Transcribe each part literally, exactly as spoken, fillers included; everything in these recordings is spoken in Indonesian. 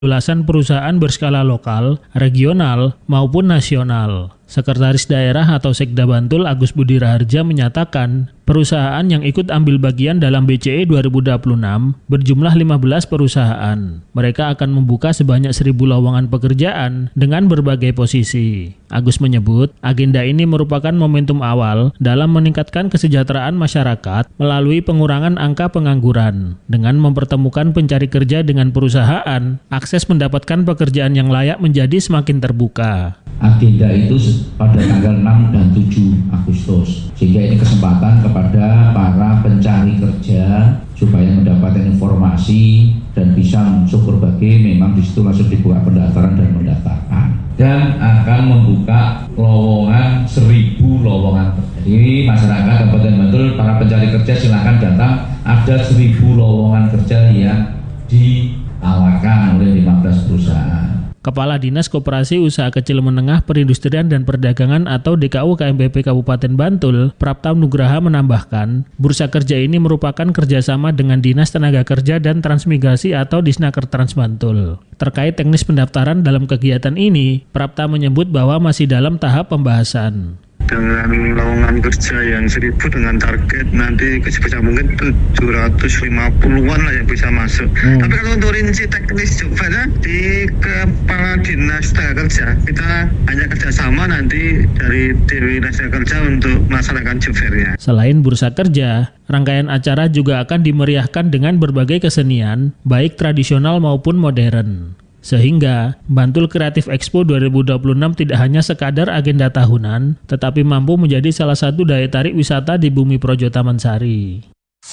belasan perusahaan berskala lokal, regional, maupun nasional. Sekretaris Daerah atau Sekda Bantul Agus Budi Raharja menyatakan, perusahaan yang ikut ambil bagian dalam B C E dua ribu dua puluh enam berjumlah lima belas perusahaan. Mereka akan membuka sebanyak seribu lowongan pekerjaan dengan berbagai posisi. Agus menyebut, agenda ini merupakan momentum awal dalam meningkatkan kesejahteraan masyarakat melalui pengurangan angka pengangguran. Dengan mempertemukan pencari kerja dengan perusahaan, akses mendapatkan pekerjaan yang layak menjadi semakin terbuka. Agenda itu pada tanggal enam dan tujuh Agustus, sehingga ini kesempatan kepada para pencari kerja supaya mendapatkan informasi dan bisa mensyukur bagi memang di situ langsung dibuka pendaftaran dan mendaftarkan, dan akan membuka lowongan seribu lowongan. Jadi masyarakat Kabupaten Bantul, para pencari kerja silakan datang, ada seribu lowongan kerja yang ditawarkan oleh lima belas perusahaan. Kepala Dinas Koperasi Usaha Kecil Menengah Perindustrian dan Perdagangan atau D K U K M P P Kabupaten Bantul, Prapta Nugraha menambahkan, bursa kerja ini merupakan kerjasama dengan Dinas Tenaga Kerja dan Transmigrasi atau Disnaker Trans Bantul. Terkait teknis pendaftaran dalam kegiatan ini, Prapta menyebut bahwa masih dalam tahap pembahasan. Dengan lowongan kerja yang seribu dengan target nanti sebisa mungkin tujuh ratus lima puluhan lah yang bisa masuk. Hmm. Tapi kalau untuk rinci teknis juga di Kepala Dinas Tenaga Kerja, kita hanya kerjasama nanti dari Dewi Dinas Tenaga Kerja untuk melaksanakan job fair-nya. Selain bursa kerja, rangkaian acara juga akan dimeriahkan dengan berbagai kesenian, baik tradisional maupun modern. Sehingga, Bantul Creative Expo dua ribu dua puluh enam tidak hanya sekadar agenda tahunan, tetapi mampu menjadi salah satu daya tarik wisata di Bumi Projo Taman Sari.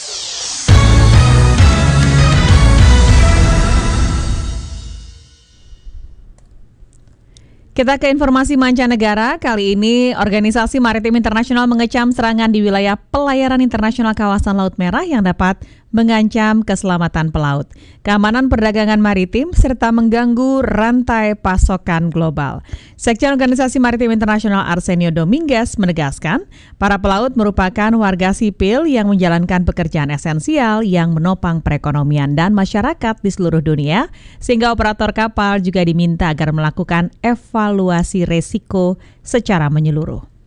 Kita ke informasi mancanegara. Kali ini, Organisasi Maritim Internasional mengecam serangan di wilayah pelayaran internasional kawasan Laut Merah yang dapat mengancam keselamatan pelaut, keamanan perdagangan maritim, serta mengganggu rantai pasokan global. Sekjen Organisasi Maritim Internasional Arsenio Dominguez menegaskan, para pelaut merupakan warga sipil yang menjalankan pekerjaan esensial yang menopang perekonomian dan masyarakat di seluruh dunia, sehingga operator kapal juga diminta agar melakukan evaluasi resiko secara menyeluruh.